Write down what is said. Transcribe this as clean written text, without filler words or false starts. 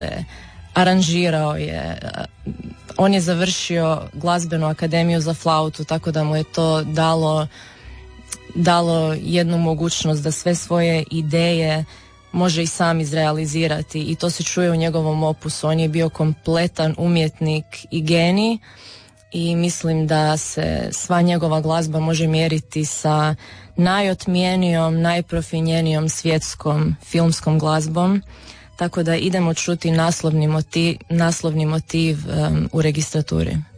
aranžirao je, on je završio glazbenu akademiju za flautu, tako da mu je to dalo jednu mogućnost da sve svoje ideje može i sam izrealizirati i to se čuje u njegovom opusu. On je bio kompletan umjetnik i genij i mislim da se sva njegova glazba može mjeriti sa najotmijenijom, najprofinjenijom svjetskom filmskom glazbom. Tako da idemo čuti naslovni motiv u registraturi.